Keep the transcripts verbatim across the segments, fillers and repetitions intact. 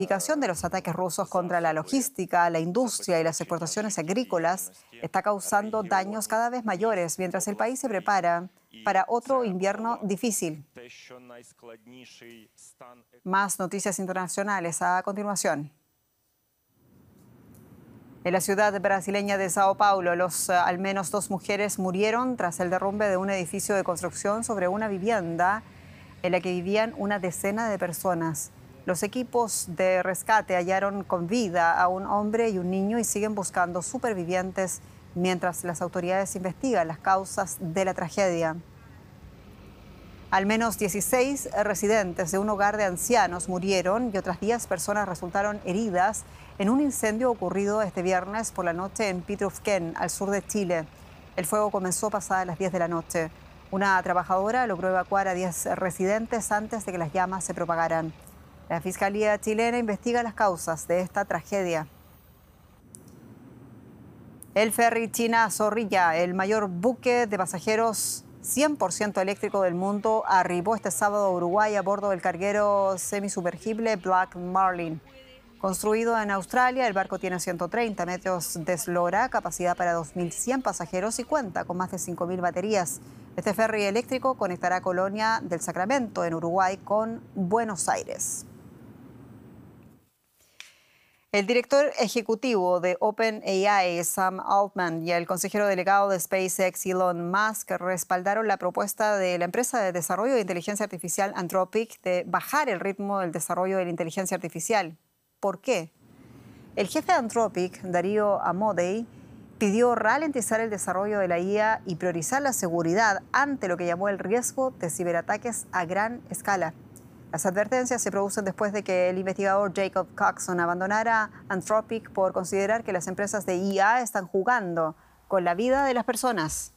intensificación de los ataques rusos contra la logística, la industria y las exportaciones agrícolas está causando daños cada vez mayores mientras el país se prepara para otro invierno difícil. Más noticias internacionales a continuación. En la ciudad brasileña de Sao Paulo, los uh, al menos dos mujeres murieron tras el derrumbe de un edificio de construcción sobre una vivienda en la que vivían una decena de personas. Los equipos de rescate hallaron con vida a un hombre y un niño y siguen buscando supervivientes mientras las autoridades investigan las causas de la tragedia. Al menos dieciséis residentes de un hogar de ancianos murieron y otras diez personas resultaron heridas en un incendio ocurrido este viernes por la noche en Pitrufquén, al sur de Chile. El fuego comenzó pasadas las diez de la noche. Una trabajadora logró evacuar a diez residentes antes de que las llamas se propagaran. La Fiscalía chilena investiga las causas de esta tragedia. El ferry China Zorrilla, el mayor buque de pasajeros cien por ciento eléctrico del mundo, arribó este sábado a Uruguay a bordo del carguero semisumergible Black Marlin. Construido en Australia, el barco tiene ciento treinta metros de eslora, capacidad para dos mil cien pasajeros y cuenta con más de cinco mil baterías. Este ferry eléctrico conectará Colonia del Sacramento, en Uruguay, con Buenos Aires. El director ejecutivo de OpenAI, Sam Altman, y el consejero delegado de SpaceX, Elon Musk, respaldaron la propuesta de la empresa de desarrollo de inteligencia artificial Anthropic de bajar el ritmo del desarrollo de la inteligencia artificial. ¿Por qué? El jefe de Anthropic, Darío Amodei, pidió ralentizar el desarrollo de la I A y priorizar la seguridad ante lo que llamó el riesgo de ciberataques a gran escala. Las advertencias se producen después de que el investigador Jacob Coxon abandonara Anthropic por considerar que las empresas de I A están jugando con la vida de las personas.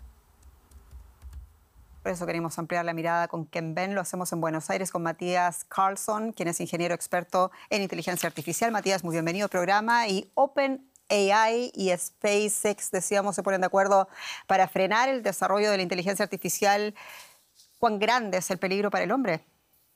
Por eso queremos ampliar la mirada con Ken Ben. Lo hacemos en Buenos Aires con Matías Carlson, quien es ingeniero experto en inteligencia artificial. Matías, muy bienvenido al programa. Y OpenAI y SpaceX, decíamos, se ponen de acuerdo para frenar el desarrollo de la inteligencia artificial. ¿Cuán grande es el peligro para el hombre?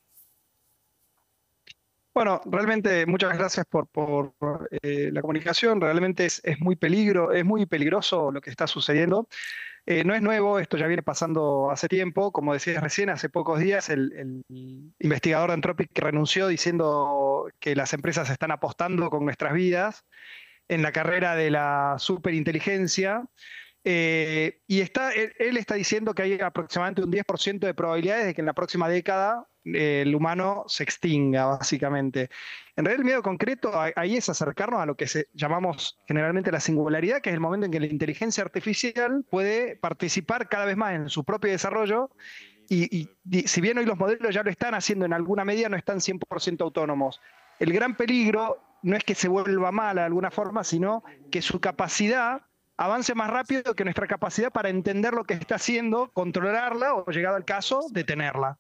Bueno, realmente muchas gracias por, por eh, la comunicación. Realmente es, es, muy peligro, es muy peligroso lo que está sucediendo. Eh, no es nuevo, esto ya viene pasando hace tiempo. Como decías recién, hace pocos días el, el investigador de Anthropic renunció diciendo que las empresas están apostando con nuestras vidas en la carrera de la superinteligencia. Eh, y está, él, él está diciendo que hay aproximadamente un diez por ciento de probabilidades de que en la próxima década eh, el humano se extinga, básicamente. En realidad el miedo concreto ahí es acercarnos a lo que se, llamamos generalmente la singularidad, que es el momento en que la inteligencia artificial puede participar cada vez más en su propio desarrollo y, y, y si bien hoy los modelos ya lo están haciendo en alguna medida, no están cien por ciento autónomos. El gran peligro no es que se vuelva mala de alguna forma, sino que su capacidad avance más rápido que nuestra capacidad para entender lo que está haciendo, controlarla o, llegado al caso, detenerla.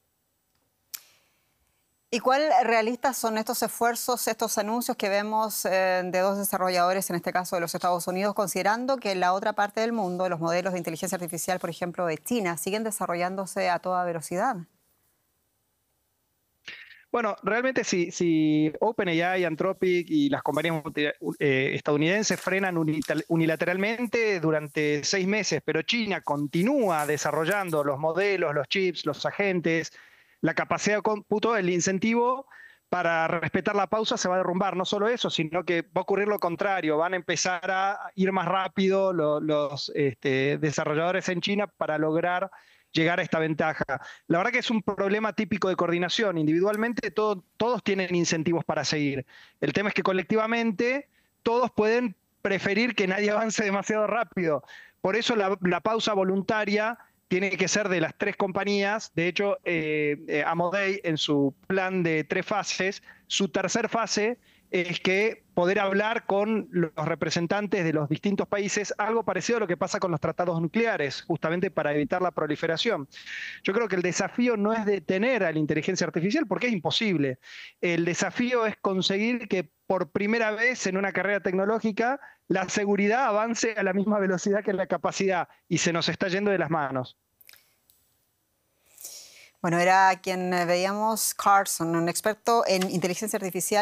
¿Y cuál realistas son estos esfuerzos, estos anuncios que vemos eh, de dos desarrolladores, en este caso de los Estados Unidos, considerando que en la otra parte del mundo los modelos de inteligencia artificial, por ejemplo, de China, siguen desarrollándose a toda velocidad? Bueno, realmente si, si OpenAI, Anthropic y las compañías eh, estadounidenses frenan unilateralmente durante seis meses, pero China continúa desarrollando los modelos, los chips, los agentes, la capacidad de cómputo, el incentivo para respetar la pausa se va a derrumbar. No solo eso, sino que va a ocurrir lo contrario. Van a empezar a ir más rápido los, los este, desarrolladores en China para lograr llegar a esta ventaja. La verdad que es un problema típico de coordinación. Individualmente todo, todos tienen incentivos para seguir. El tema es que colectivamente todos pueden preferir que nadie avance demasiado rápido. Por eso la, la pausa voluntaria tiene que ser de las tres compañías. De hecho, eh, eh, Amodei, en su plan de tres fases, su tercer fase es que poder hablar con los representantes de los distintos países, algo parecido a lo que pasa con los tratados nucleares, justamente para evitar la proliferación. Yo creo que el desafío no es detener a la inteligencia artificial, porque es imposible. El desafío es conseguir que por primera vez en una carrera tecnológica la seguridad avance a la misma velocidad que la capacidad, y se nos está yendo de las manos. Bueno, era quien veíamos, Carlson, un experto en inteligencia artificial.